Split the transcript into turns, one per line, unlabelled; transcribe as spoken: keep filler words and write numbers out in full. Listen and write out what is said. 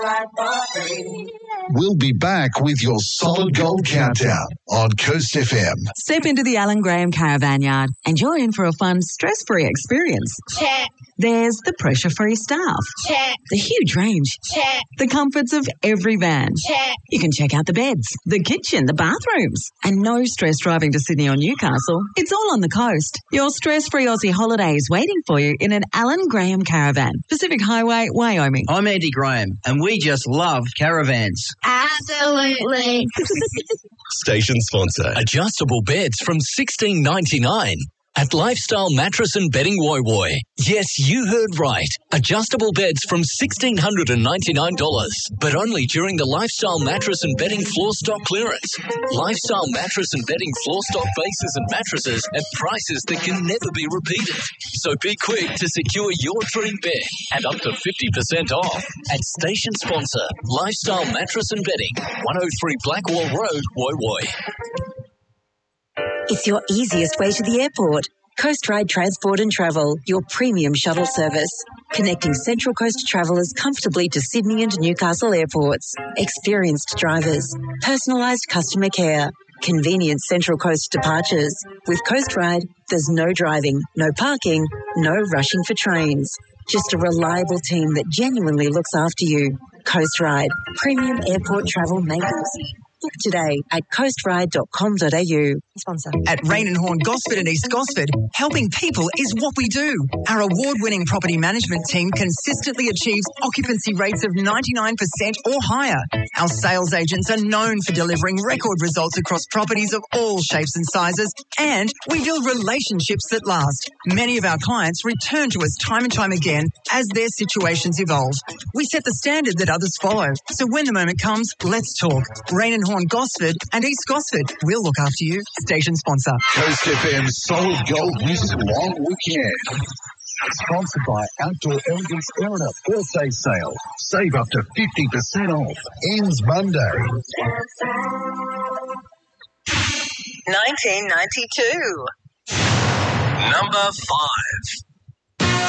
ride for free.
We'll be back with your Solid Gold Countdown on Coast F M.
Step into the Alan Graham Caravan Yard and you're in for a fun, stress-free experience.
Check.
There's the pressure-free staff.
Check.
The huge range.
Check.
The comforts of every van.
Check.
You can check out the beds, the kitchen, the bathrooms. And no stress driving to Sydney or Newcastle. It's all on the coast. Your stress-free Aussie holiday is waiting for you in an Alan Graham Caravan. Pacific Highway, Wyoming.
I'm Andy Graham, and we just love caravans.
Absolutely.
Station sponsor. Adjustable beds from sixteen ninety-nine at Lifestyle Mattress and Bedding Woy Woy. Yes, you heard right. Adjustable beds from one thousand six hundred ninety-nine dollars, but only during the Lifestyle Mattress and Bedding floor stock clearance. Lifestyle Mattress and Bedding floor stock bases and mattresses at prices that can never be repeated. So be quick to secure your dream bed at up to fifty percent off at station sponsor Lifestyle Mattress and Bedding, one oh three Blackwall Road, Woy Woy.
It's your easiest way to the airport. Coast Ride Transport and Travel, your premium shuttle service. Connecting Central Coast travellers comfortably to Sydney and Newcastle airports. Experienced drivers. Personalised customer care. Convenient Central Coast departures. With Coast Ride, there's no driving, no parking, no rushing for trains. Just a reliable team that genuinely looks after you. Coast Ride, premium airport travel made easy. Book today at coast ride dot com dot a u. Sponsor.
At Rain and Horn Gosford and East Gosford, helping people is what we do. Our award-winning property management team consistently achieves occupancy rates of ninety-nine percent or higher. Our sales agents are known for delivering record results across properties of all shapes and sizes, and we build relationships that last. Many of our clients return to us time and time again as their situations evolve. We set the standard that others follow. So when the moment comes, let's talk. Rain and Horn Gosford and East Gosford. We'll look after you. Station sponsor.
Coast F M's Solid Gold Music Long Weekend. Sponsored by Outdoor Elegance Erina Birthday Sale. Save up to fifty percent off. Ends Monday.
nineteen ninety-two.
Number five.